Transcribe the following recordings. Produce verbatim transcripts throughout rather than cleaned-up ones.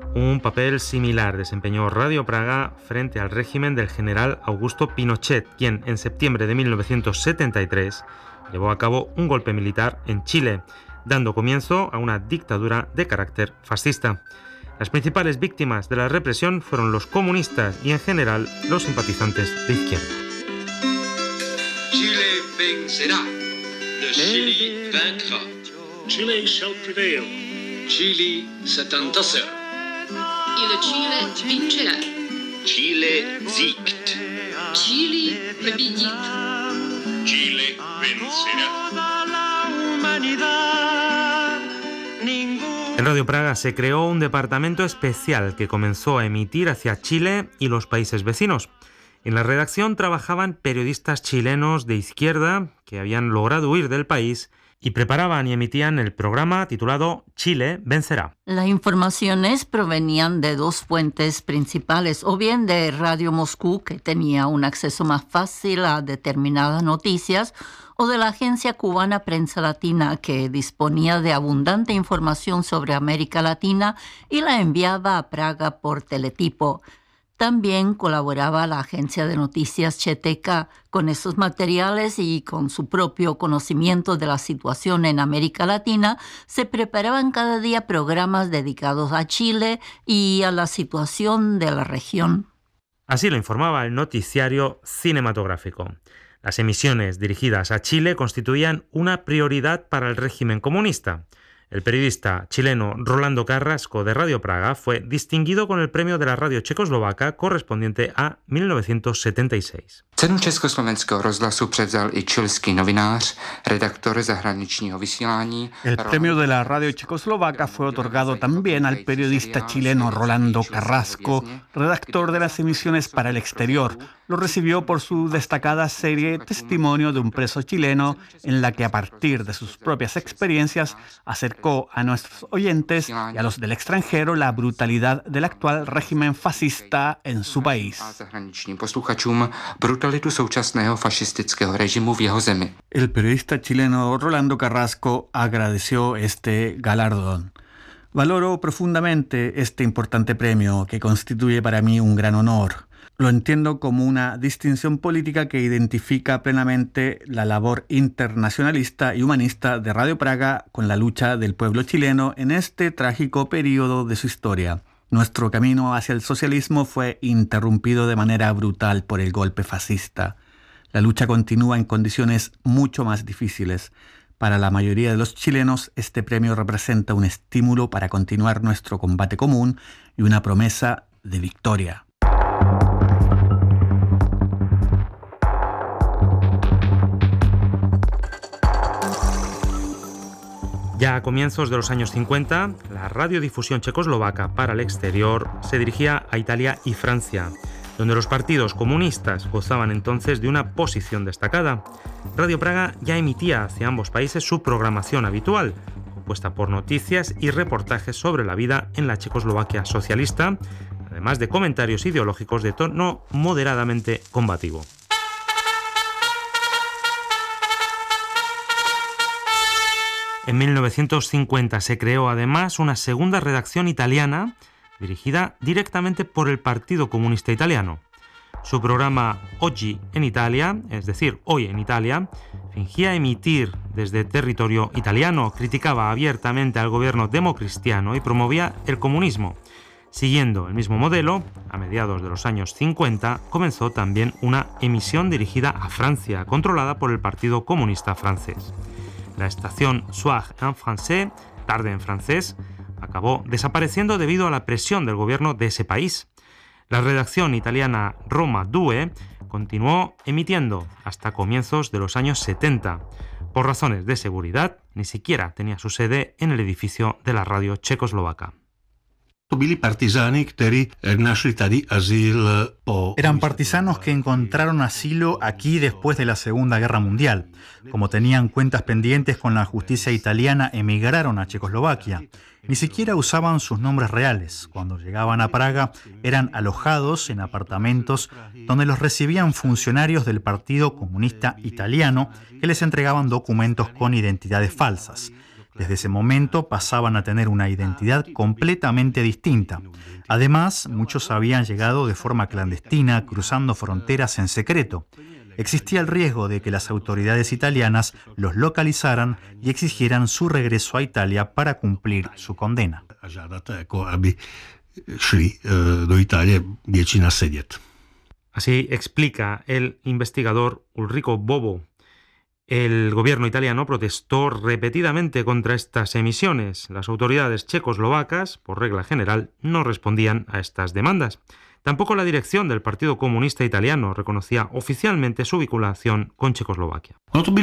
Un papel similar desempeñó Radio Praga frente al régimen del general Augusto Pinochet, quien en septiembre de mil novecientos setenta y tres llevó a cabo un golpe militar en Chile, dando comienzo a una dictadura de carácter fascista. Las principales víctimas de la represión fueron los comunistas y en general los simpatizantes de izquierda. Chile vencerá. Le Chili vaincra. Chile shall prevail. Chile setenta Y le Chile vincerá. Chile siegt. Chile победит. Chile vencerá. En Radio Praga se creó un departamento especial que comenzó a emitir hacia Chile y los países vecinos. En la redacción trabajaban periodistas chilenos de izquierda que habían logrado huir del país y preparaban y emitían el programa titulado Chile vencerá. Las informaciones provenían de dos fuentes principales, o bien de Radio Moscú, que tenía un acceso más fácil a determinadas noticias, o de la agencia cubana Prensa Latina, que disponía de abundante información sobre América Latina y la enviaba a Praga por teletipo. También colaboraba la agencia de noticias Cheteca. Con esos materiales y con su propio conocimiento de la situación en América Latina, se preparaban cada día programas dedicados a Chile y a la situación de la región. Así lo informaba el noticiario cinematográfico. Las emisiones dirigidas a Chile constituían una prioridad para el régimen comunista. El periodista chileno Rolando Carrasco de Radio Praga fue distinguido con el premio de la radio checoslovaca correspondiente a mil novecientos setenta y seis. Cenu Československého rozhlasu převzal i chilský novinář, redaktor zahraničního vysílání. El premio de la radio checoslovaca fue otorgado también al periodista chileno Rolando Carrasco, redactor de las emisiones para el exterior. Lo recibió por su destacada serie Testimonio de un preso chileno, en la que a partir de sus propias experiencias acercó a nuestros oyentes y a los del extranjero la brutalidad del actual régimen fascista en su país. El periodista chileno Rolando Carrasco agradeció este galardón. Valoro profundamente este importante premio que constituye para mí un gran honor. Lo entiendo como una distinción política que identifica plenamente la labor internacionalista y humanista de Radio Praga con la lucha del pueblo chileno en este trágico periodo de su historia. Nuestro camino hacia el socialismo fue interrumpido de manera brutal por el golpe fascista. La lucha continúa en condiciones mucho más difíciles. Para la mayoría de los chilenos, este premio representa un estímulo para continuar nuestro combate común y una promesa de victoria. Ya a comienzos de los años cincuenta, la radiodifusión checoslovaca para el exterior se dirigía a Italia y Francia, donde los partidos comunistas gozaban entonces de una posición destacada. Radio Praga ya emitía hacia ambos países su programación habitual, compuesta por noticias y reportajes sobre la vida en la Checoslovaquia socialista, además de comentarios ideológicos de tono moderadamente combativo. En mil novecientos cincuenta se creó además una segunda redacción italiana dirigida directamente por el Partido Comunista Italiano. Su programa Oggi en Italia, es decir, Hoy en Italia, fingía emitir desde territorio italiano, criticaba abiertamente al gobierno democristiano y promovía el comunismo. Siguiendo el mismo modelo, a mediados de los años cincuenta comenzó también una emisión dirigida a Francia, controlada por el Partido Comunista francés. La estación Soir en français, tarde en francés, acabó desapareciendo debido a la presión del gobierno de ese país. La redacción italiana Roma dos continuó emitiendo hasta comienzos de los años setenta. Por razones de seguridad, ni siquiera tenía su sede en el edificio de la radio checoslovaca. Eran partisanos que encontraron asilo aquí después de la Segunda Guerra Mundial. Como tenían cuentas pendientes con la justicia italiana, emigraron a Checoslovaquia. Ni siquiera usaban sus nombres reales. Cuando llegaban a Praga, eran alojados en apartamentos donde los recibían funcionarios del Partido Comunista Italiano que les entregaban documentos con identidades falsas. Desde ese momento pasaban a tener una identidad completamente distinta. Además, muchos habían llegado de forma clandestina, cruzando fronteras en secreto. Existía el riesgo de que las autoridades italianas los localizaran y exigieran su regreso a Italia para cumplir su condena. Así explica el investigador Ulrico Bobo. El gobierno italiano protestó repetidamente contra estas emisiones. Las autoridades checoslovacas, por regla general, no respondían a estas demandas. Tampoco la dirección del Partido Comunista Italiano reconocía oficialmente su vinculación con Checoslovaquia.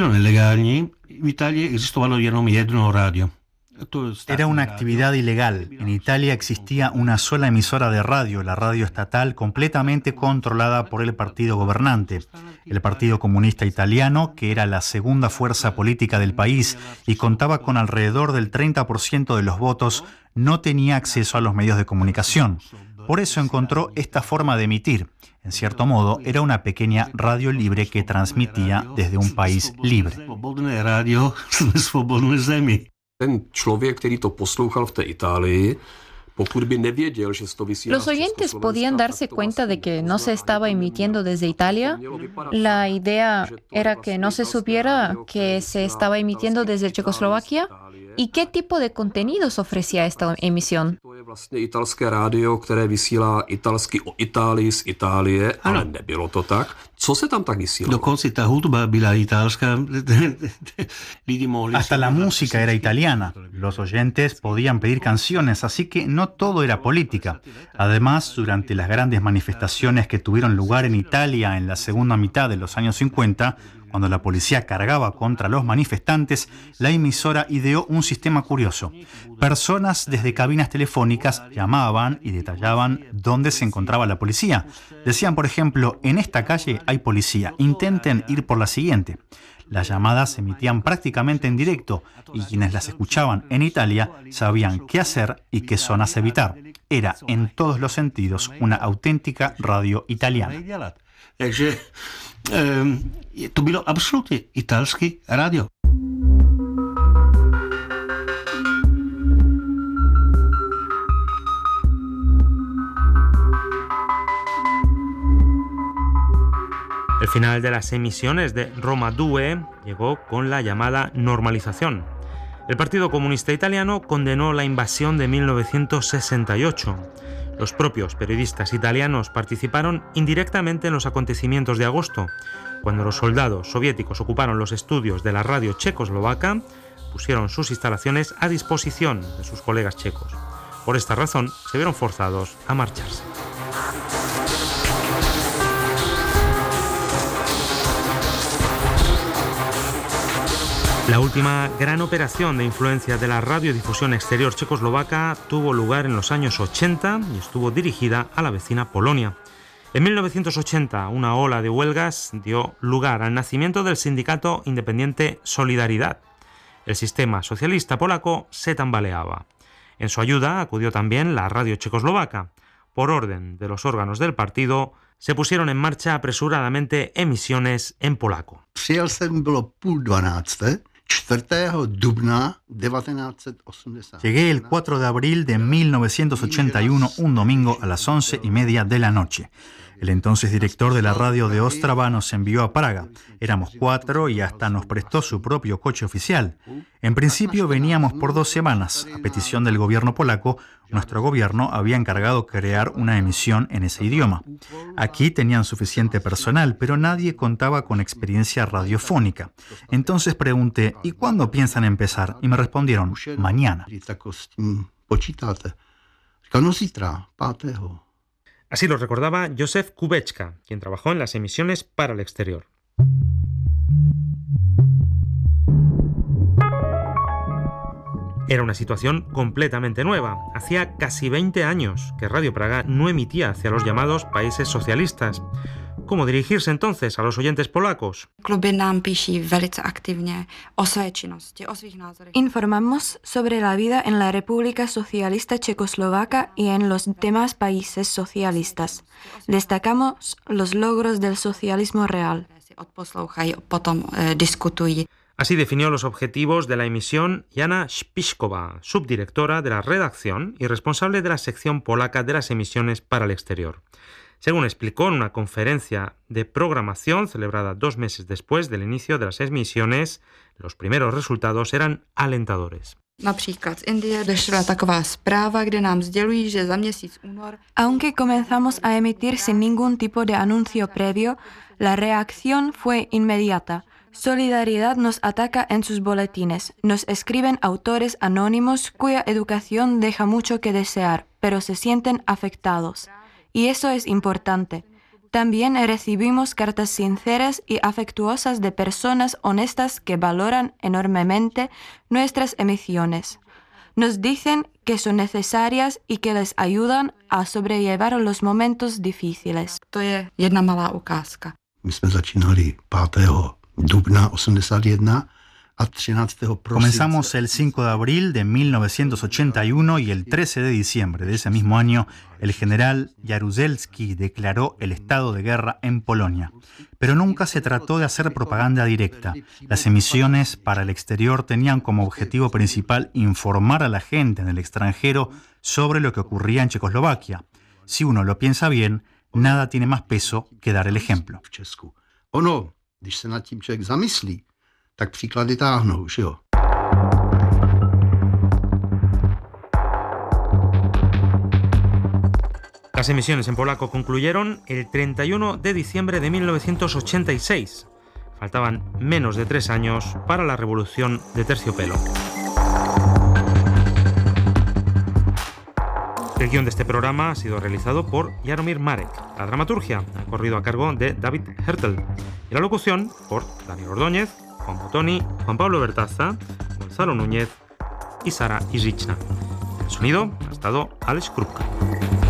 Era una actividad ilegal. En Italia existía una sola emisora de radio, la radio estatal, completamente controlada por el partido gobernante. El Partido Comunista Italiano, que era la segunda fuerza política del país y contaba con alrededor del treinta por ciento de los votos, no tenía acceso a los medios de comunicación. Por eso encontró esta forma de emitir. En cierto modo, era una pequeña radio libre que transmitía desde un país libre. Los oyentes podían darse cuenta de que no se estaba emitiendo desde Italia. La idea era que no se supiera que se estaba emitiendo desde Checoslovaquia. ¿Y qué tipo de contenidos ofrecía esta emisión? Hasta la música era italiana. Los oyentes podían pedir canciones, así que no todo era política. Además, durante las grandes manifestaciones que tuvieron lugar en Italia en la segunda mitad de los años cincuenta, cuando la policía cargaba contra los manifestantes, la emisora ideó un sistema curioso. Personas desde cabinas telefónicas llamaban y detallaban dónde se encontraba la policía. Decían, por ejemplo, en esta calle hay policía, intenten ir por la siguiente. Las llamadas se emitían prácticamente en directo y quienes las escuchaban en Italia sabían qué hacer y qué zonas evitar. Era, en todos los sentidos, una auténtica radio italiana. Takže eh, to bylo absolutně italský radio. El final de las emisiones de Roma dos llegó con la llamada normalización. El Partido Comunista Italiano condenó la invasión de mil novecientos sesenta y ocho. Los propios periodistas italianos participaron indirectamente en los acontecimientos de agosto. Cuando los soldados soviéticos ocuparon los estudios de la radio checoslovaca, pusieron sus instalaciones a disposición de sus colegas checos. Por esta razón, se vieron forzados a marcharse. La última gran operación de influencia de la radiodifusión exterior checoslovaca tuvo lugar en los años ochenta y estuvo dirigida a la vecina Polonia. En mil novecientos ochenta, una ola de huelgas dio lugar al nacimiento del sindicato independiente Solidaridad. El sistema socialista polaco se tambaleaba. En su ayuda acudió también la radio checoslovaca. Por orden de los órganos del partido, se pusieron en marcha apresuradamente emisiones en polaco. Llegué el cuatro de abril de mil novecientos ochenta y uno, un domingo a las once y media de la noche. El entonces director de la radio de Ostrava nos envió a Praga. Éramos cuatro y hasta nos prestó su propio coche oficial. En principio veníamos por dos semanas. A petición del gobierno polaco, nuestro gobierno había encargado crear una emisión en ese idioma. Aquí tenían suficiente personal, pero nadie contaba con experiencia radiofónica. Entonces pregunté, ¿y cuándo piensan empezar? Y me respondieron, mañana. Así lo recordaba Józef Kubeczka, quien trabajó en las emisiones para el exterior. Era una situación completamente nueva. Hacía casi veinte años que Radio Praga no emitía hacia los llamados países socialistas. ¿Cómo dirigirse entonces a los oyentes polacos? Informamos sobre la vida en la República Socialista Checoslovaca y en los demás países socialistas. Destacamos los logros del socialismo real. Así definió los objetivos de la emisión Jana Spiszkova, subdirectora de la redacción y responsable de la sección polaca de las emisiones para el exterior. Según explicó en una conferencia de programación celebrada dos meses después del inicio de las emisiones, los primeros resultados eran alentadores. Aunque comenzamos a emitir sin ningún tipo de anuncio previo, la reacción fue inmediata. Solidaridad nos ataca en sus boletines. Nos escriben autores anónimos cuya educación deja mucho que desear, pero se sienten afectados. Y eso es importante. También recibimos cartas sinceras y afectuosas de personas honestas que valoran enormemente nuestras emisiones. Nos dicen que son necesarias y que les ayudan a sobrellevar los momentos difíciles. To je jedna malá ukázka. My jsme začínali pátého dubna osmdesát jedna. Comenzamos el cinco de abril de mil novecientos ochenta y uno y el trece de diciembre de ese mismo año el general Jaruzelski declaró el estado de guerra en Polonia. Pero nunca se trató de hacer propaganda directa. Las emisiones para el exterior tenían como objetivo principal informar a la gente en el extranjero sobre lo que ocurría en Checoslovaquia. Si uno lo piensa bien, nada tiene más peso que dar el ejemplo. Ono, když se nad tím člověk zamyslí, tak příklady táhnou, že jo? Las emisiones en polaco concluyeron el treinta y uno de diciembre de mil novecientos ochenta y seis. Faltaban menos de tres años para la revolución de terciopelo. El guión de este programa ha sido realizado por Jaromír Marek. La dramaturgia ha corrido a cargo de David Hertel. Y la locución por Daniel Ordóñez, Juan Botoni, Juan Pablo Bertaza, Gonzalo Núñez y Sara Izichna. El sonido ha estado Alex Krupka.